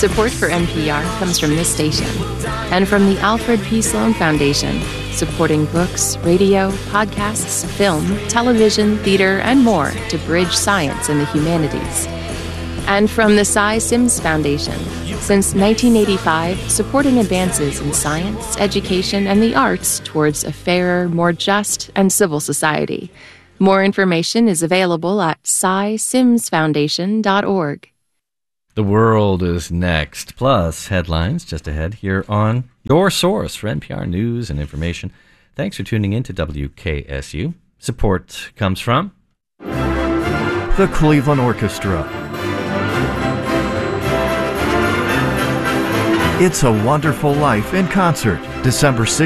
Support for NPR comes from this station and from the Alfred P. Sloan Foundation, supporting books, radio, podcasts, film, television, theater, and more to bridge science and the humanities. And from the Cy Sims Foundation, since 1985, supporting advances in science, education, and the arts towards a fairer, more just, and civil society. More information is available at cysimsfoundation.org. The world is next, plus headlines just ahead here on your source for NPR news and information. Thanks for tuning in to WKSU. Support comes from the Cleveland Orchestra. It's a Wonderful Life in concert, December 6th.